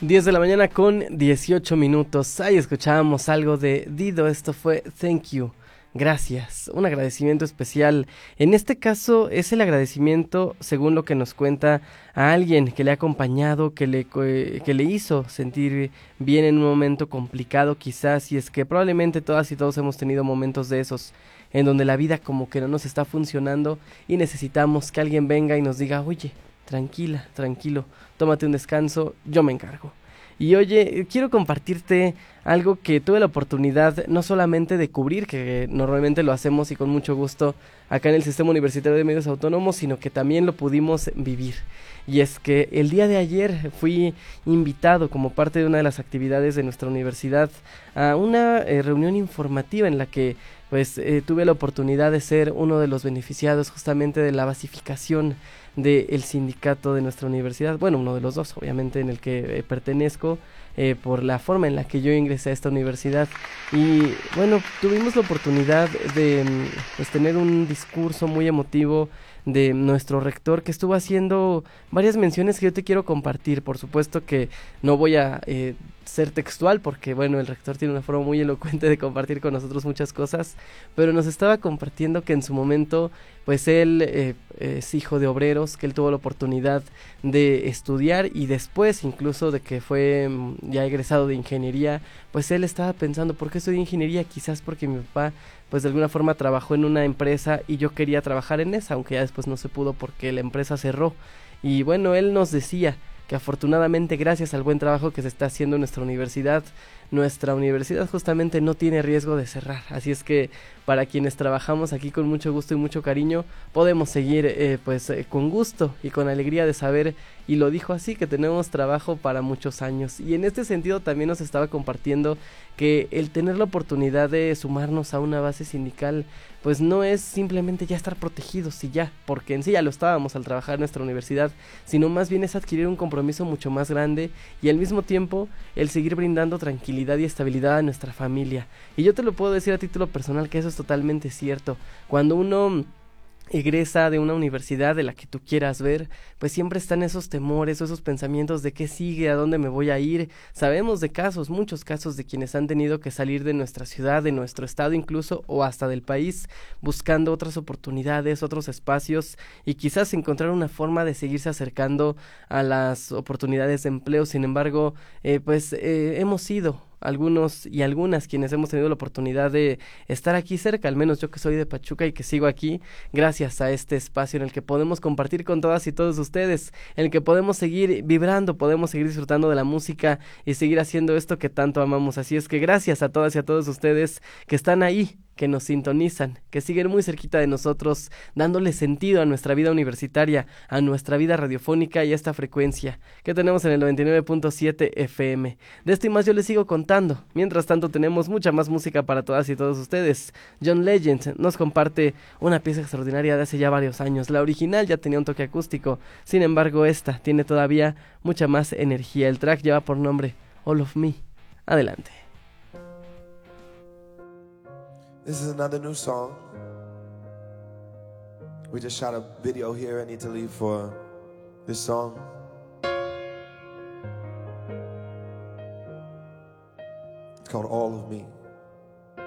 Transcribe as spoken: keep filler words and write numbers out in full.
diez de la mañana con dieciocho minutos. Ahí escuchábamos algo de Dido. Esto fue Thank You. Gracias. Un agradecimiento especial. En este caso es el agradecimiento, según lo que nos cuenta, a alguien que le ha acompañado, que le, que le hizo sentir bien en un momento complicado quizás. Y es que probablemente todas y todos hemos tenido momentos de esos, en donde la vida como que no nos está funcionando y necesitamos que alguien venga y nos diga, oye, tranquila, tranquilo, tómate un descanso, yo me encargo. Y oye, quiero compartirte algo que tuve la oportunidad no solamente de cubrir, que normalmente lo hacemos y con mucho gusto acá en el Sistema Universitario de Medios Autónomos, sino que también lo pudimos vivir. Y es que el día de ayer fui invitado como parte de una de las actividades de nuestra universidad a una eh, reunión informativa en la que pues eh, tuve la oportunidad de ser uno de los beneficiados justamente de la basificación del sindicato de nuestra universidad, bueno, uno de los dos, obviamente, en el que eh, pertenezco, eh, por la forma en la que yo ingresé a esta universidad. Y bueno, tuvimos la oportunidad de pues, tener un discurso muy emotivo de nuestro rector, que estuvo haciendo varias menciones que yo te quiero compartir. Por supuesto que no voy a eh, ser textual, porque bueno, el rector tiene una forma muy elocuente de compartir con nosotros muchas cosas, pero nos estaba compartiendo que en su momento pues él eh, es hijo de obreros, que él tuvo la oportunidad de estudiar y después incluso de que fue ya egresado de ingeniería, pues él estaba pensando, ¿por qué estudié ingeniería? Quizás porque mi papá pues de alguna forma trabajó en una empresa y yo quería trabajar en esa, aunque ya después no se pudo porque la empresa cerró. Y bueno, él nos decía que afortunadamente gracias al buen trabajo que se está haciendo en nuestra universidad, nuestra universidad justamente no tiene riesgo de cerrar, así es que para quienes trabajamos aquí con mucho gusto y mucho cariño, podemos seguir eh, pues eh, con gusto y con alegría de saber, y lo dijo así, que tenemos trabajo para muchos años. Y en este sentido también nos estaba compartiendo que el tener la oportunidad de sumarnos a una base sindical pues no es simplemente ya estar protegidos y ya, porque en sí ya lo estábamos al trabajar en nuestra universidad, sino más bien es adquirir un compromiso mucho más grande y al mismo tiempo el seguir brindando tranquilidad y estabilidad a nuestra familia. Y yo te lo puedo decir a título personal que eso es totalmente cierto. Cuando uno egresa de una universidad de la que tú quieras ver, pues siempre están esos temores, esos pensamientos de qué sigue, a dónde me voy a ir. Sabemos de casos, muchos casos de quienes han tenido que salir de nuestra ciudad, de nuestro estado incluso, o hasta del país, buscando otras oportunidades, otros espacios, y quizás encontrar una forma de seguirse acercando a las oportunidades de empleo. Sin embargo, eh, pues eh, hemos sido algunos y algunas quienes hemos tenido la oportunidad de estar aquí cerca, al menos yo que soy de Pachuca y que sigo aquí, gracias a este espacio en el que podemos compartir con todas y todos ustedes, en el que podemos seguir vibrando, podemos seguir disfrutando de la música y seguir haciendo esto que tanto amamos. Así es que gracias a todas y a todos ustedes que están ahí, que nos sintonizan, que siguen muy cerquita de nosotros, dándole sentido a nuestra vida universitaria, a nuestra vida radiofónica y a esta frecuencia que tenemos en el noventa y nueve punto siete F M. De esto y más yo les sigo contando. Mientras tanto tenemos mucha más música para todas y todos ustedes. John Legend nos comparte una pieza extraordinaria de hace ya varios años. La original ya tenía un toque acústico, sin embargo esta tiene todavía mucha más energía. El track lleva por nombre All of Me. Adelante. This is another new song. We just shot a video here in Italy for this song. It's called All of Me.